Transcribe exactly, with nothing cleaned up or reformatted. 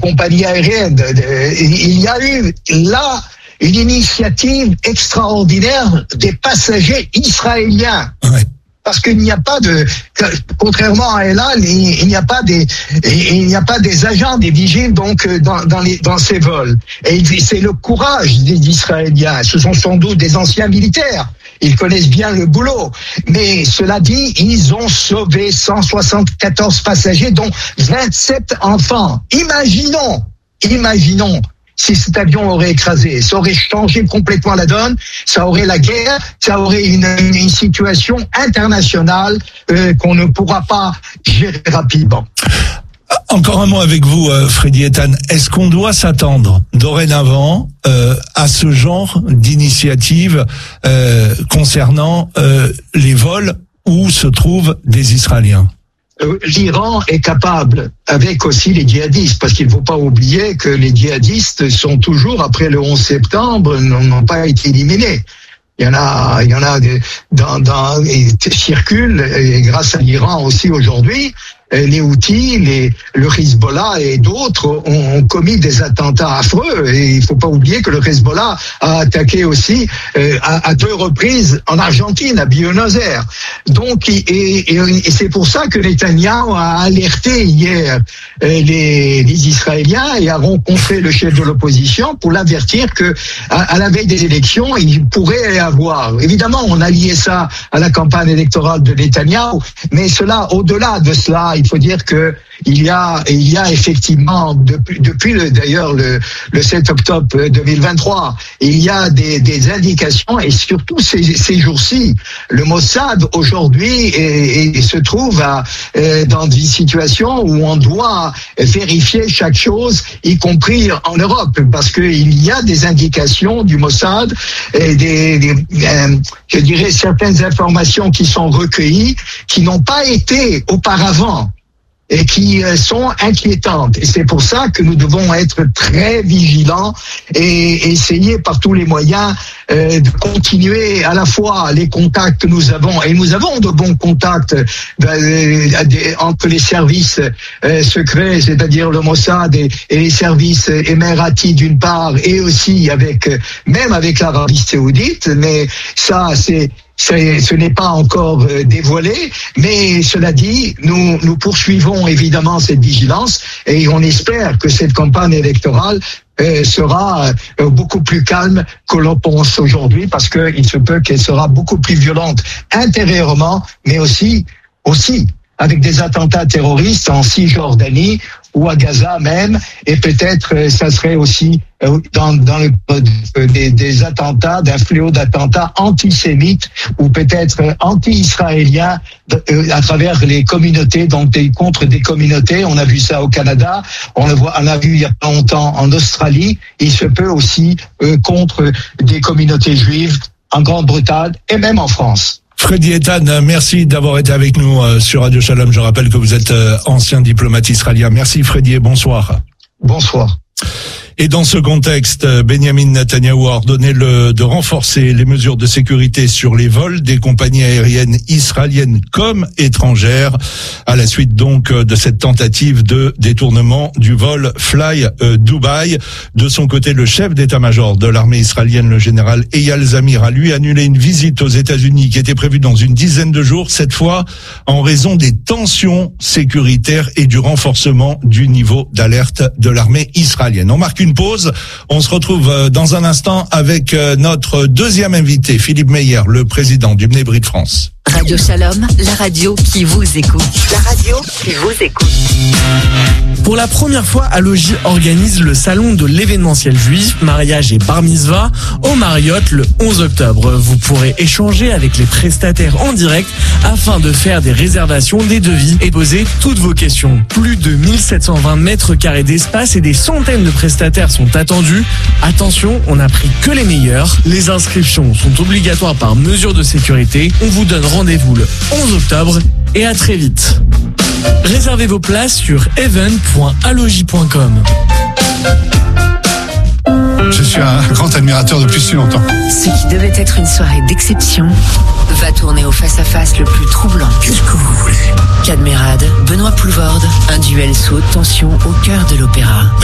compagnies aériennes. Il y a eu là une initiative extraordinaire des passagers israéliens. Ouais. Parce qu'il n'y a pas de, contrairement à El Al, il n'y a pas des, il n'y a pas des agents, des vigiles donc dans, dans les, dans ces vols. Et c'est le courage des Israéliens. Ce sont sans doute des anciens militaires. Ils connaissent bien le boulot. Mais cela dit, ils ont sauvé cent soixante-quatorze passagers, dont vingt-sept enfants. Imaginons, imaginons. Si cet avion aurait écrasé, ça aurait changé complètement la donne, ça aurait la guerre, ça aurait une, une situation internationale euh, qu'on ne pourra pas gérer rapidement. Encore un mot avec vous, euh, Freddy Ethan. Est-ce qu'on doit s'attendre dorénavant euh, à ce genre d'initiative euh, concernant euh, les vols où se trouvent des Israéliens ? L'Iran est capable, avec aussi les djihadistes, parce qu'il ne faut pas oublier que les djihadistes sont toujours, après le onze septembre, n'ont pas été éliminés. Il y en a, il y en a dans, dans, et circulent, et grâce à l'Iran aussi aujourd'hui, les Houthis, les, le Hezbollah et d'autres ont, ont commis des attentats affreux. Et il ne faut pas oublier que le Hezbollah a attaqué aussi euh, à, à deux reprises en Argentine, à Buenos Aires. Donc, et, et, et c'est pour ça que Netanyahu a alerté hier euh, les, les Israéliens et a rencontré le chef de l'opposition pour l'avertir que à, à la veille des élections, il pourrait y avoir. Évidemment, on a lié ça à la campagne électorale de Netanyahu, mais cela, au-delà de cela, il faut dire que il y a, il y a effectivement depuis, depuis le, d'ailleurs le, le sept octobre deux mille vingt-trois, il y a des, des indications et surtout ces, ces jours-ci, le Mossad aujourd'hui et, et se trouve à, euh, dans une situation où on doit vérifier chaque chose, y compris en Europe, parce que il y a des indications du Mossad et des, des euh, je dirais certaines informations qui sont recueillies qui n'ont pas été auparavant et qui sont inquiétantes. Et c'est pour ça que nous devons être très vigilants et essayer par tous les moyens euh, de continuer à la fois les contacts que nous avons, et nous avons de bons contacts euh, entre les services euh, secrets, c'est-à-dire le Mossad et, et les services émiratis d'une part, et aussi avec, même avec l'Arabie Saoudite, mais ça c'est C'est, ce n'est pas encore euh, dévoilé, mais cela dit, nous, nous poursuivons évidemment cette vigilance et on espère que cette campagne électorale euh, sera euh, beaucoup plus calme que l'on pense aujourd'hui, parce qu'il se peut qu'elle sera beaucoup plus violente intérieurement, mais aussi, aussi avec des attentats terroristes en Cisjordanie ou à Gaza même, et peut-être euh, ça serait aussi euh, dans, dans le, euh, des, des attentats, d'un fléau d'attentats antisémites ou peut-être euh, anti-israéliens euh, à travers les communautés, donc des, contre des communautés. On a vu ça au Canada, on le voit, on l'a vu il y a pas longtemps en Australie. Il se peut aussi euh, contre des communautés juives en Grande-Bretagne et même en France. Freddy Ethan, merci d'avoir été avec nous sur Radio Shalom. Je rappelle que vous êtes ancien diplomate israélien. Merci Freddy et bonsoir. Bonsoir. Et dans ce contexte, Benjamin Netanyahou a ordonné le, de renforcer les mesures de sécurité sur les vols des compagnies aériennes israéliennes comme étrangères, à la suite donc de cette tentative de détournement du vol Fly Dubai. De son côté, le chef d'état-major de l'armée israélienne, le général Eyal Zamir, a lui annulé une visite aux États-Unis qui était prévue dans une dizaine de jours, cette fois en raison des tensions sécuritaires et du renforcement du niveau d'alerte de l'armée israélienne. On marque une pause. On se retrouve dans un instant avec notre deuxième invité, Philippe Meyer, le président du Bnei Brit de France. Radio Shalom, la radio qui vous écoute. La radio qui vous écoute. Pour la première fois, Alogi organise le salon de l'événementiel juif, mariage et bar mitzvah au Marriott le onze octobre. Vous pourrez échanger avec les prestataires en direct afin de faire des réservations, des devis et poser toutes vos questions. Plus de mille sept cent vingt mètres carrés d'espace et des centaines de prestataires sont attendus. Attention, on n'a pris que les meilleurs. Les inscriptions sont obligatoires par mesure de sécurité. On vous donne rendez-vous le onze octobre et à très vite. Réservez vos places sur event point alogi point com. Je suis un grand admirateur depuis si longtemps. Ce qui devait être une soirée d'exception va tourner au face-à-face le plus troublant. Qu'est-ce que vous voulez ? Cadmerade, Benoît Poulvorde, un duel sous haute tension au cœur de l'opéra.